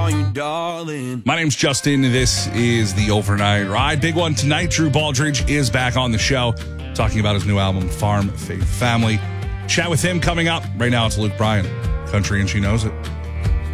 call you darling. My name's Justin. This is the Overnight Ride. Big one tonight. Drew Baldridge is back on the show talking about his new album, Farm Faith Family. Chat with him coming up. Right now it's Luke Bryan, Country and She Knows It.